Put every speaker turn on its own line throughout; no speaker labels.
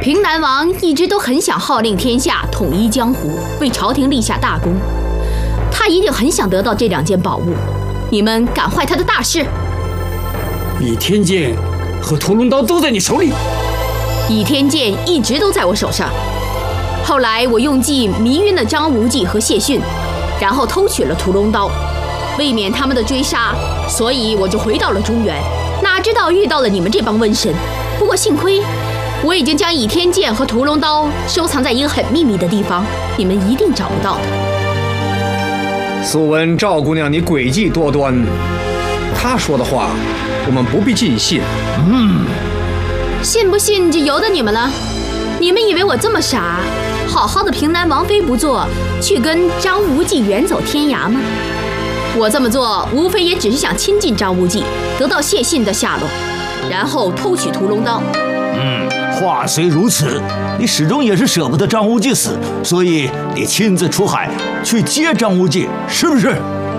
平南王一直都很想号令天下，统一江湖，为朝廷立下大功。他一定很想得到这2件宝物，你们敢坏他的大事？
倚天剑和屠龙刀都在你手里。
倚天剑一直都在我手上，后来我用计迷晕了张无忌和谢逊，然后偷取了屠龙刀，为免他们的追杀，所以我就回到了中原。哪知道遇到了你们这帮瘟神，不过幸亏我已经将倚天剑和屠龙刀收藏在一个很秘密的地方，你们一定找不到的。
素闻赵姑娘你诡计多端，她说的话我们不必尽信。
信不信就由得你们了。你们以为我这么傻，好好的平南王妃不做，去跟张无忌远走天涯吗？我这么做无非也只是想亲近张无忌，得到谢逊的下落，然后偷取屠龙刀。
话虽如此，你始终也是舍不得张无忌死，所以你亲自出海去接张无忌，是不是？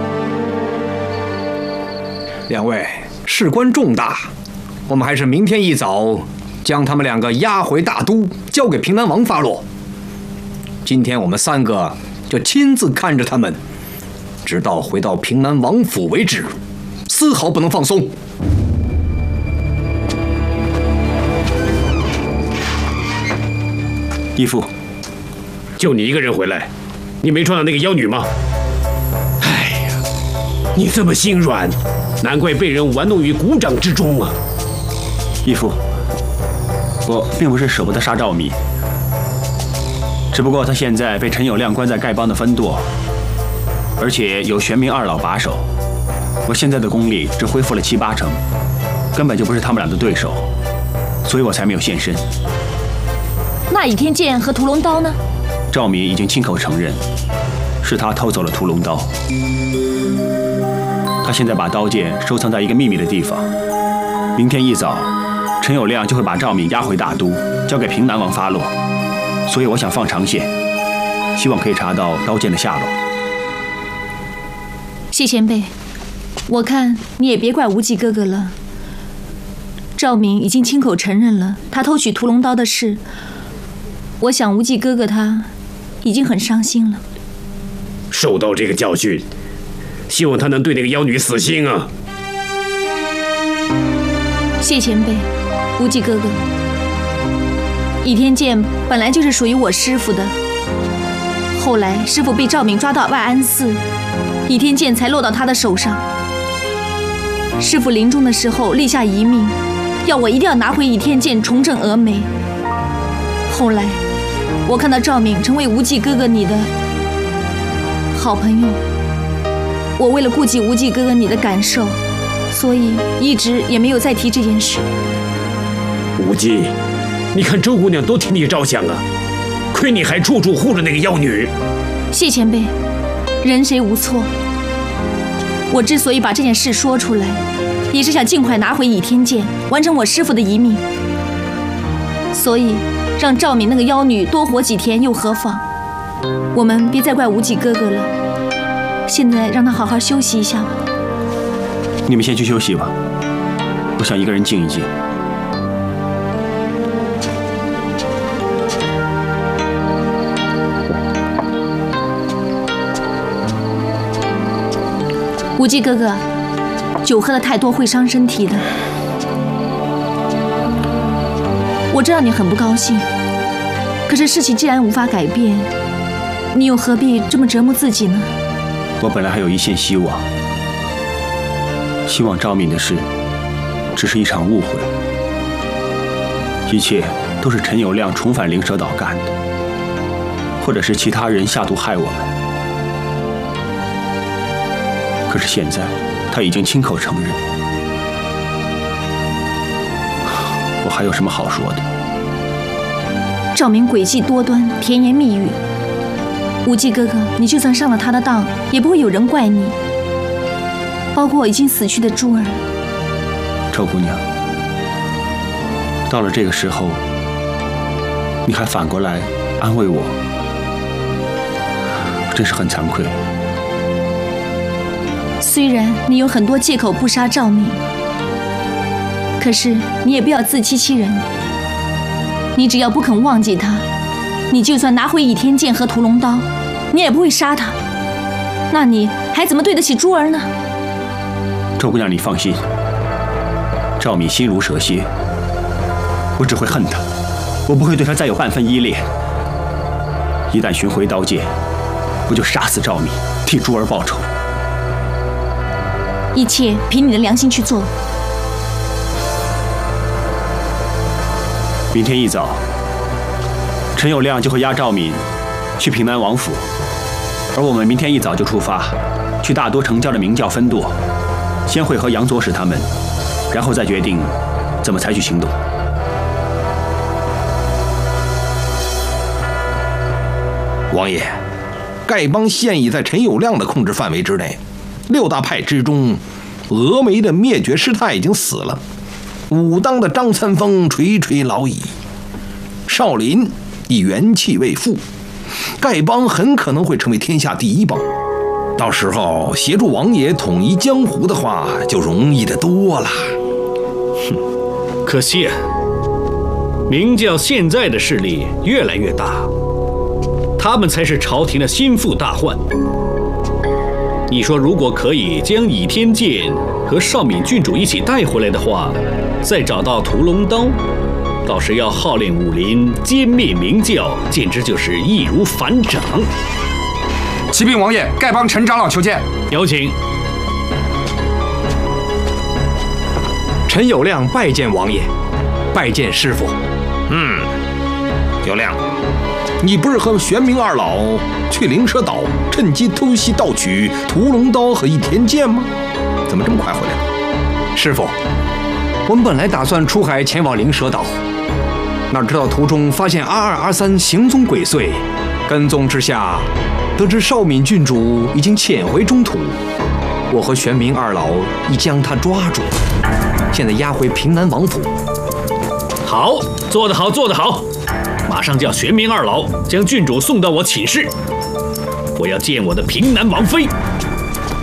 两位事关重大，我们还是明天一早将他们2个押回大都，交给平南王发落。今天我们3个就亲自看着他们，直到回到平南王府为止，丝毫不能放松。
义父，
就你一个人回来，你没撞到那个妖女吗？哎呀，你这么心软，难怪被人玩弄于股掌之中啊！
义父，我并不是舍不得杀赵弥，只不过他现在被陈友谅关在丐帮的分舵，而且有玄冥2老把守，我现在的功力只恢复了7、8成，根本就不是他们俩的对手，所以我才没有现身。
那倚天剑和屠龙刀呢？
赵弥已经亲口承认，是他偷走了屠龙刀。他现在把刀剑收藏在一个秘密的地方，明天一早，陈友谅就会把赵弥押回大都，交给平南王发落。所以我想放长线，希望可以查到刀剑的下落。
谢前辈，我看你也别怪无忌哥哥了。赵明已经亲口承认了他偷取屠龙刀的事，我想无忌哥哥他已经很伤心了。
受到这个教训，希望他能对那个妖女死心啊！
谢前辈，无忌哥哥，倚天剑本来就是属于我师父的，后来师父被赵敏抓到万安寺，倚天剑才落到他的手上。师父临终的时候立下遗命，要我一定要拿回倚天剑，重振峨眉。后来我看到赵敏成为无忌哥哥你的好朋友，我为了顾及无忌哥哥你的感受，所以一直也没有再提这件事。
无忌，你看周姑娘多替你着想啊，亏你还处处护着那个妖女。
谢前辈，人谁无错？我之所以把这件事说出来，也是想尽快拿回倚天剑，完成我师父的遗命。所以让赵敏那个妖女多活几天又何妨？我们别再怪无忌哥哥了，现在让他好好休息一下吧。
你们先去休息吧，我想一个人静一静。
无忌哥哥，酒喝得太多会伤身体的。我知道你很不高兴，可是事情既然无法改变，你又何必这么折磨自己呢？
我本来还有一线希望，希望赵敏的事只是一场误会，一切都是陈友谅重返灵蛇岛干的，或者是其他人下毒害我们。可是现在他已经亲口承认，我还有什么好说的？
赵明诡计多端，甜言蜜语，无忌哥哥，你就算上了他的当，也不会有人怪你，包括已经死去的珠儿。
周姑娘，到了这个时候，你还反过来安慰我，真是很惭愧。
虽然你有很多借口不杀赵敏，可是你也不要自欺欺人。 你只要不肯忘记他，你就算拿回倚天剑和屠龙刀，你也不会杀他。那你还怎么对得起珠儿呢？
周姑娘，你放心，赵敏心如蛇蝎，我只会恨她，我不会对她再有半分依恋。一旦寻回刀剑，我就杀死赵敏，替珠儿报仇。
一切凭你的良心去做。
明天一早，陈友谅就会押赵敏去平南王府，而我们明天一早就出发，去大多城郊的明教分舵，先会合杨左使他们，然后再决定怎么采取行动。
王爷，丐帮现已在陈友谅的控制范围之内，6大派之中，峨眉的灭绝师太已经死了，武当的张三丰垂垂老矣，少林已元气未复，丐帮很可能会成为天下第一帮。到时候协助王爷统一江湖的话，就容易得多了。
可惜啊，明教现在的势力越来越大，他们才是朝廷的心腹大患。你说，如果可以将倚天剑和少敏郡主一起带回来的话，再找到屠龙刀，到时要号令武林，歼灭明教，简直就是易如反掌。
启禀王爷，丐帮陈长老求见。
有请。
陈友谅拜见王爷，拜见师傅。
友谅，你不是和玄冥二老去灵蛇岛，趁机偷袭盗取屠龙刀和倚天剑吗？怎么这么快回来了？
师傅，我们本来打算出海前往灵蛇岛，哪知道途中发现R2、R3行踪鬼祟，跟踪之下，得知少敏郡主已经潜回中土，我和玄冥二老已将他抓住，现在押回平南王府。
好，做得好，做得好！马上叫玄冥二老将郡主送到我寝室，我要见我的平南王妃。